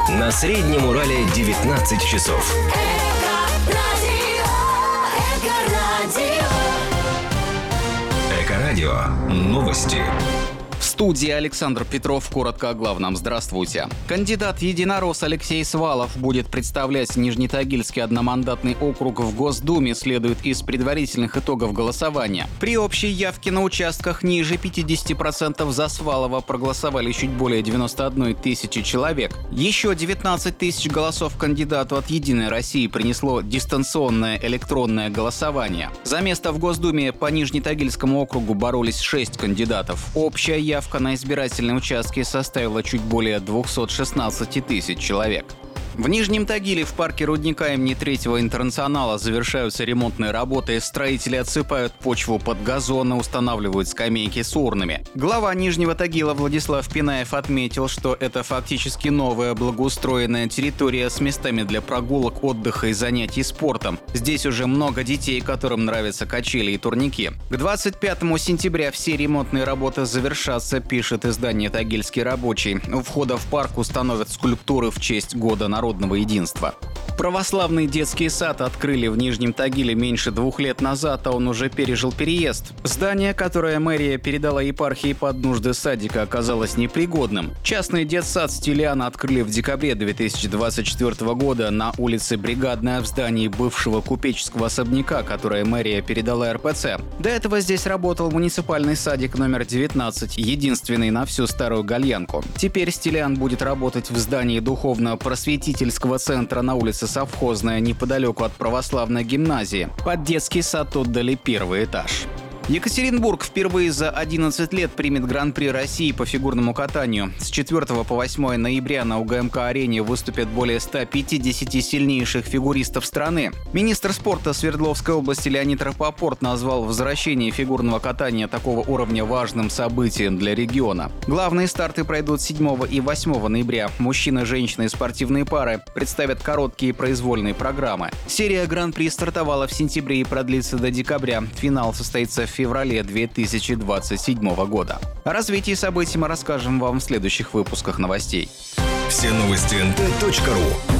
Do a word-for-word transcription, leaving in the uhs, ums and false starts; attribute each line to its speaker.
Speaker 1: На Среднем Урале девятнадцать часов. Эко-радио. Новости.
Speaker 2: В студии Александр Петров. Коротко о главном. Здравствуйте. Кандидат «Единорос» Алексей Свалов будет представлять Нижнетагильский одномандатный округ в Госдуме, следует из предварительных итогов голосования. При общей явке на участках ниже пятьдесят процентов за Свалова проголосовали чуть более девяносто одной тысячи человек. Еще девятнадцать тысяч голосов кандидату от «Единой России» принесло дистанционное электронное голосование. За место в Госдуме по Нижнетагильскому округу боролись шесть кандидатов. Общая явка на избирательные участки составила чуть более двести шестнадцать тысяч человек. В Нижнем Тагиле в парке рудника имени Третьего Интернационала завершаются ремонтные работы. Строители отсыпают почву под газоны, устанавливают скамейки с урнами. Глава Нижнего Тагила Владислав Пинаев отметил, что это фактически новая благоустроенная территория с местами для прогулок, отдыха и занятий спортом. Здесь уже много детей, которым нравятся качели и турники. К двадцать пятому сентября все ремонтные работы завершатся, пишет издание «Тагильский рабочий». У входа в парк установят скульптуры в честь Года народного единства. Православный детский сад открыли в Нижнем Тагиле меньше двух лет назад, а он уже пережил переезд. Здание, которое мэрия передала епархии под нужды садика, оказалось непригодным. Частный детсад «Стилиана» открыли в декабре две тысячи двадцать четвёртого года на улице Бригадная в здании бывшего купеческого особняка, которое мэрия передала эр пэ цэ. До этого здесь работал муниципальный садик номер девятнадцать, единственный на всю Старую Гальянку. Теперь «Стилиан» будет работать в здании духовно-просветительского центра на улице Совхозная, неподалеку от православной гимназии. Под детский сад отдали первый этаж. Екатеринбург впервые за одиннадцать лет примет Гран-при России по фигурному катанию. С четвёртого по восьмое ноября на у гэ эм ка-арене выступят более ста пятидесяти сильнейших фигуристов страны. Министр спорта Свердловской области Леонид Рапопорт назвал возвращение фигурного катания такого уровня важным событием для региона. Главные старты пройдут седьмого и восьмого ноября. Мужчины, женщины и спортивные пары представят короткие произвольные программы. Серия Гран-при стартовала в сентябре и продлится до декабря. Финал состоится в феврале две тысячи двадцать седьмого года. О развитии событий мы расскажем вам в следующих выпусках новостей.
Speaker 1: Все новости эн тэ точка ру.